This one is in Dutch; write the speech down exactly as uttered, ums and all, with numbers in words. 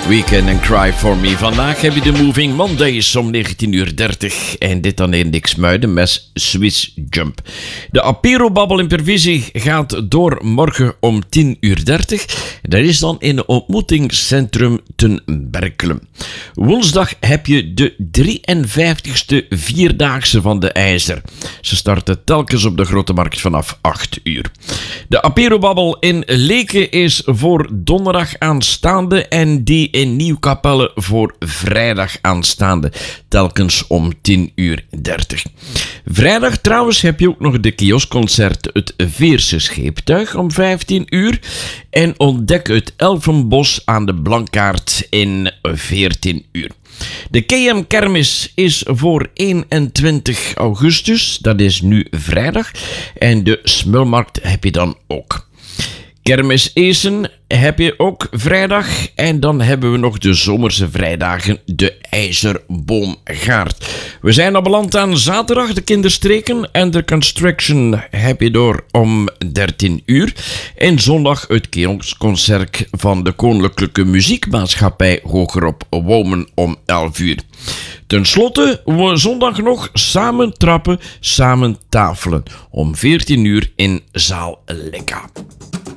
Weekend and Cry For Me. Vandaag heb je de Moving Mondays om negentien uur dertig. En dit dan in Dixmuiden met Swiss Jump. De Apero-babbel in Pervisie gaat door morgen om tien uur dertig. Dat is dan in het ontmoetingscentrum ten Berkelen. Woensdag heb je de drieënvijftigste Vierdaagse van de IJzer. Ze starten telkens op de Grote Markt vanaf acht uur. De Apero-babbel in Leken is voor donderdag aanstaande en die in Nieuwkapelle voor vrijdag aanstaande, telkens om tien uur dertig. Vrijdag trouwens heb je ook nog de kioskconcert Het Veerse Scheeptuig om vijftien uur en Ontdek het Elfenbos aan de Blankaart in veertien uur. De K M Kermis is voor eenentwintig augustus, dat is nu vrijdag, en de Smulmarkt heb je dan ook. Kermis Eesen heb je ook vrijdag. En dan hebben we nog de zomerse vrijdagen, de IJzerboomgaard. We zijn al beland aan zaterdag, de Kinderstreken en de Construction heb je door om dertien uur. En zondag het kioskconcert van de Koninklijke Muziekmaatschappij Hogerop Women om elf uur. Ten slotte, we zondag nog samen trappen, samen tafelen om veertien uur in Zaal Lekka.